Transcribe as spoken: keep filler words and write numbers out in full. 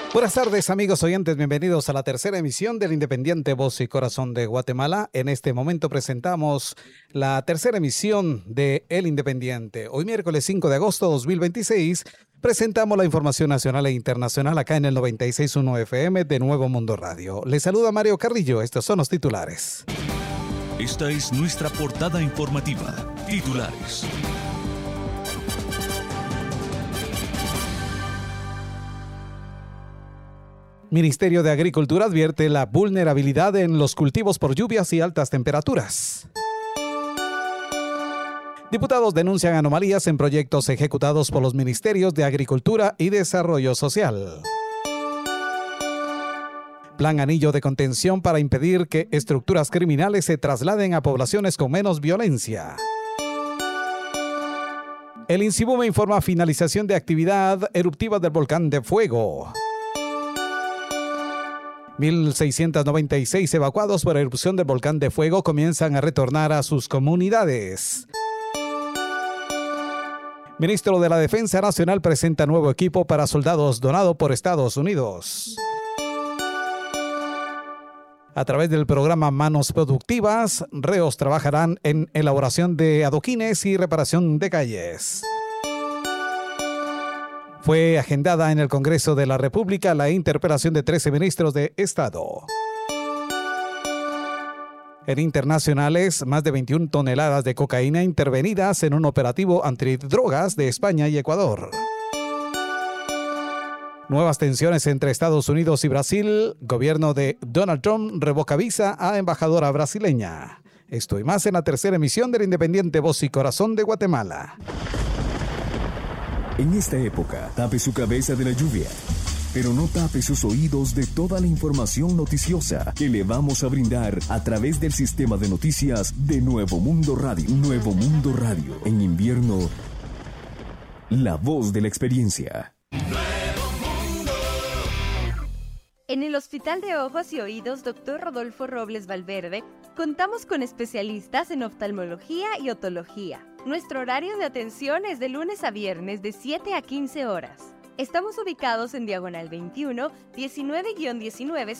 Buenas tardes, amigos oyentes, bienvenidos a la tercera emisión del Independiente Voz y Corazón de Guatemala. En este momento presentamos la tercera emisión de El Independiente. Hoy miércoles cinco de agosto de dos mil veintiséis presentamos la información nacional e internacional acá en el noventa y seis punto uno F M de Nuevo Mundo Radio. Les saluda Mario Carrillo, estos son los titulares. Esta es nuestra portada informativa. Titulares. Ministerio de Agricultura advierte la vulnerabilidad en los cultivos por lluvias y altas temperaturas. Diputados denuncian anomalías en proyectos ejecutados por los Ministerios de Agricultura y Desarrollo Social. Plan Anillo de contención para impedir que estructuras criminales se trasladen a poblaciones con menos violencia. El INSIBUME informa finalización de actividad eruptiva del volcán de Fuego. mil seiscientos noventa y seis evacuados por erupción del volcán de Fuego comienzan a retornar a sus comunidades. Ministro de la Defensa Nacional presenta nuevo equipo para soldados donado por Estados Unidos. A través del programa Manos Productivas, reos trabajarán en elaboración de adoquines y reparación de calles. Fue agendada en el Congreso de la República la interpelación de trece ministros de Estado. En internacionales, más de veintiuna toneladas de cocaína intervenidas en un operativo antidrogas de España y Ecuador. Nuevas tensiones entre Estados Unidos y Brasil. Gobierno de Donald Trump revoca visa a embajadora brasileña. Esto y más en la tercera emisión del Independiente Voz y Corazón de Guatemala. En esta época, tape su cabeza de la lluvia, pero no tape sus oídos de toda la información noticiosa que le vamos a brindar a través del sistema de noticias de Nuevo Mundo Radio. Nuevo Mundo Radio. En invierno, la voz de la experiencia. En el Hospital de Ojos y Oídos doctor Rodolfo Robles Valverde, contamos con especialistas en oftalmología y otología. Nuestro horario de atención es de lunes a viernes de siete a quince horas. Estamos ubicados en Diagonal veintiuno, diecinueve diecinueve